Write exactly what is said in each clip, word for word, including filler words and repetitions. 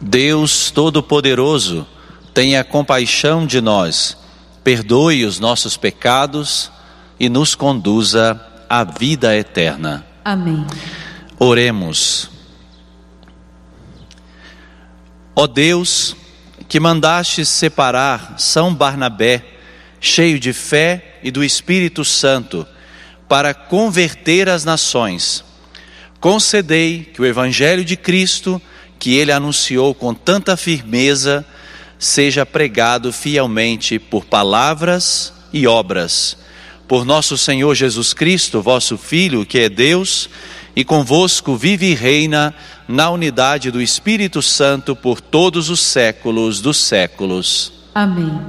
Deus Todo-Poderoso, tenha compaixão de nós, perdoe os nossos pecados e nos conduza à vida eterna. Amém. Oremos. Ó Deus, que mandastes separar São Barnabé, cheio de fé e do Espírito Santo, para converter as nações, concedei que o Evangelho de Cristo, que ele anunciou com tanta firmeza, seja pregado fielmente por palavras e obras. Por nosso Senhor Jesus Cristo, vosso Filho, que é Deus, e convosco vive e reina na unidade do Espírito Santo por todos os séculos dos séculos. Amém.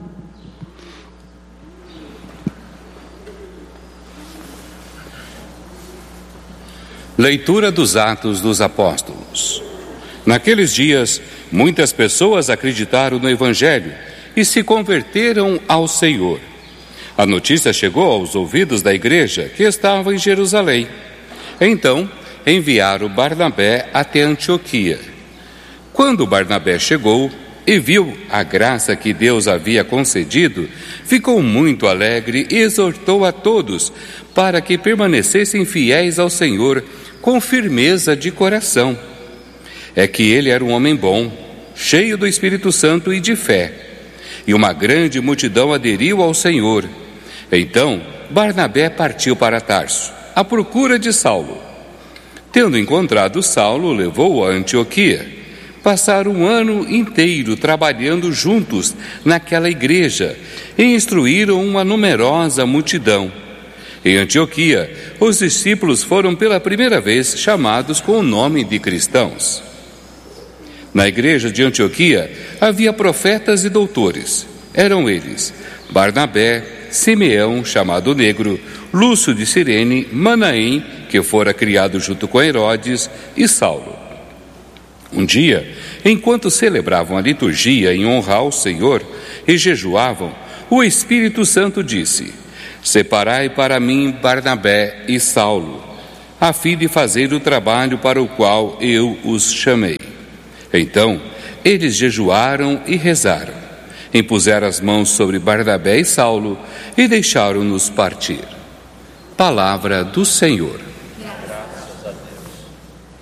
Leitura dos Atos dos Apóstolos. Naqueles dias, muitas pessoas acreditaram no Evangelho e se converteram ao Senhor. A notícia chegou aos ouvidos da igreja que estava em Jerusalém. Então, enviaram Barnabé até Antioquia. Quando Barnabé chegou e viu a graça que Deus havia concedido, ficou muito alegre e exortou a todos para que permanecessem fiéis ao Senhor com firmeza de coração. É que ele era um homem bom, cheio do Espírito Santo e de fé, e uma grande multidão aderiu ao Senhor. Então Barnabé partiu para Tarso, à procura de Saulo. Tendo encontrado Saulo, levou-o a Antioquia. Passaram um ano inteiro trabalhando juntos naquela igreja e instruíram uma numerosa multidão. Em Antioquia, os discípulos foram pela primeira vez chamados com o nome de cristãos. Na igreja de Antioquia havia profetas e doutores. Eram eles Barnabé, Simeão, chamado Negro, Lúcio de Cirene, Manaém, que fora criado junto com Herodes, e Saulo. Um dia, enquanto celebravam a liturgia em honra ao Senhor e jejuavam, o Espírito Santo disse: Separai para mim Barnabé e Saulo, a fim de fazer o trabalho para o qual eu os chamei. Então, eles jejuaram e rezaram, impuseram as mãos sobre Barnabé e Saulo e deixaram-nos partir. Palavra do Senhor.